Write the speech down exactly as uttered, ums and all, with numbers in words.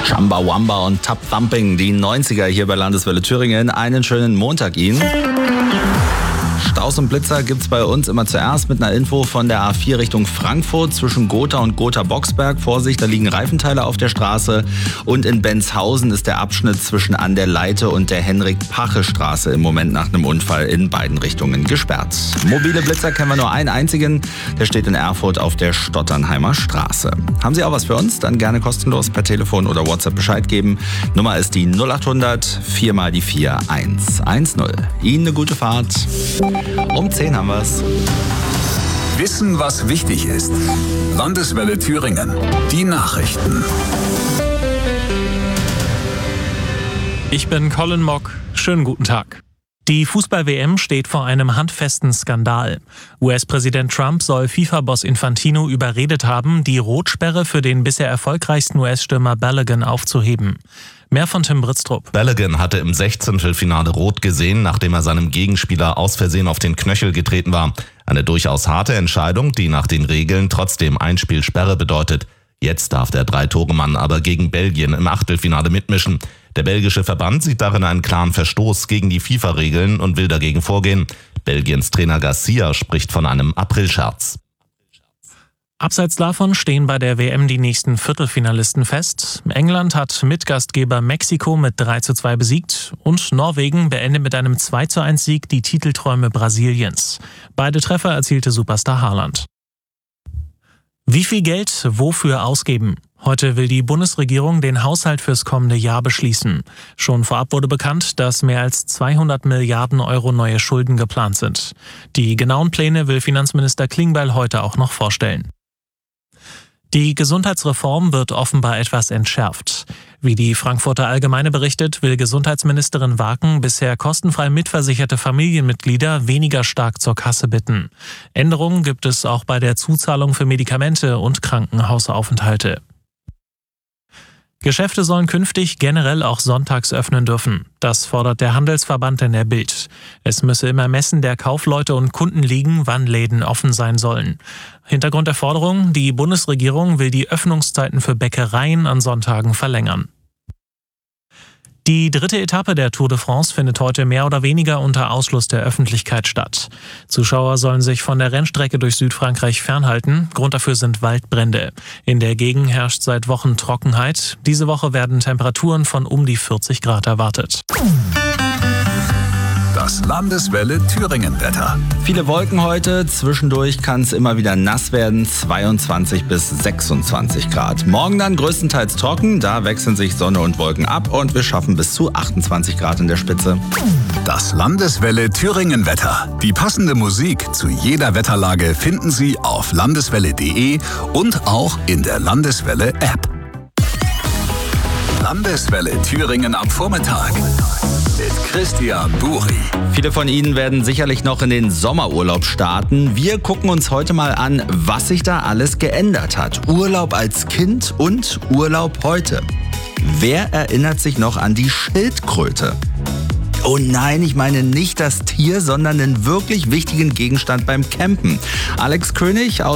Chumbawamba und Tap Thumping, die neunziger hier bei Landeswelle Thüringen. Einen schönen Montag Ihnen. Staus und Blitzer gibt's bei uns immer zuerst mit einer Info von der A vier Richtung Frankfurt zwischen Gotha und Gotha-Boxberg. Vorsicht, da liegen Reifenteile auf der Straße. Und in Benshausen ist der Abschnitt zwischen An der Leite und der Henrik-Pache-Straße im Moment nach einem Unfall in beiden Richtungen gesperrt. Mobile Blitzer kennen wir nur einen einzigen. Der steht in Erfurt auf der Stotternheimer Straße. Haben Sie auch was für uns? Dann gerne kostenlos per Telefon oder WhatsApp Bescheid geben. Nummer ist die null acht hundert vier mal die vier eins eins null. Ihnen eine gute Fahrt. Um zehn haben wir's. Wissen, was wichtig ist. Landeswelle Thüringen. Die Nachrichten. Ich bin Colin Mock. Schönen guten Tag. Die Fußball-W M steht vor einem handfesten Skandal. U S-Präsident Trump soll FIFA-Boss Infantino überredet haben, die Rotsperre für den bisher erfolgreichsten U S-Stürmer Balogun aufzuheben. Mehr von Tim Britztrup. Balogun hatte im Sechzehntelfinale rot gesehen, nachdem er seinem Gegenspieler aus Versehen auf den Knöchel getreten war. Eine durchaus harte Entscheidung, die nach den Regeln trotzdem Einspielsperre bedeutet. Jetzt darf der Drei-Tore-Mann aber gegen Belgien im Achtelfinale mitmischen. Der belgische Verband sieht darin einen klaren Verstoß gegen die FIFA-Regeln und will dagegen vorgehen. Belgiens Trainer Garcia spricht von einem Aprilscherz. Abseits davon stehen bei der W M die nächsten Viertelfinalisten fest. England hat Mitgastgeber Mexiko mit drei zu zwei besiegt und Norwegen beendet mit einem zwei zu eins Sieg die Titelträume Brasiliens. Beide Treffer erzielte Superstar Haaland. Wie viel Geld wofür ausgeben? Heute will die Bundesregierung den Haushalt fürs kommende Jahr beschließen. Schon vorab wurde bekannt, dass mehr als zweihundert Milliarden Euro neue Schulden geplant sind. Die genauen Pläne will Finanzminister Klingbeil heute auch noch vorstellen. Die Gesundheitsreform wird offenbar etwas entschärft. Wie die Frankfurter Allgemeine berichtet, will Gesundheitsministerin Waken bisher kostenfrei mitversicherte Familienmitglieder weniger stark zur Kasse bitten. Änderungen gibt es auch bei der Zuzahlung für Medikamente und Krankenhausaufenthalte. Geschäfte sollen künftig generell auch sonntags öffnen dürfen. Das fordert der Handelsverband in der Bild. Es müsse im Ermessen der Kaufleute und Kunden liegen, wann Läden offen sein sollen. Hintergrund der Forderung: Die Bundesregierung will die Öffnungszeiten für Bäckereien an Sonntagen verlängern. Die dritte Etappe der Tour de France findet heute mehr oder weniger unter Ausschluss der Öffentlichkeit statt. Zuschauer sollen sich von der Rennstrecke durch Südfrankreich fernhalten. Grund dafür sind Waldbrände. In der Gegend herrscht seit Wochen Trockenheit. Diese Woche werden Temperaturen von um die vierzig Grad erwartet. Das Landeswelle Thüringen-Wetter. Viele Wolken heute, zwischendurch kann es immer wieder nass werden, zweiundzwanzig bis sechsundzwanzig Grad. Morgen dann größtenteils trocken, da wechseln sich Sonne und Wolken ab und wir schaffen bis zu achtundzwanzig Grad in der Spitze. Das Landeswelle Thüringen-Wetter. Die passende Musik zu jeder Wetterlage finden Sie auf landeswelle punkt de und auch in der Landeswelle-App. Landeswelle Thüringen am Vormittag mit Christian Buri. Viele von Ihnen werden sicherlich noch in den Sommerurlaub starten. Wir gucken uns heute mal an, was sich da alles geändert hat. Urlaub als Kind und Urlaub heute. Wer erinnert sich noch an die Schildkröte? Oh nein, ich meine nicht das Tier, sondern einen wirklich wichtigen Gegenstand beim Campen. Alex König aus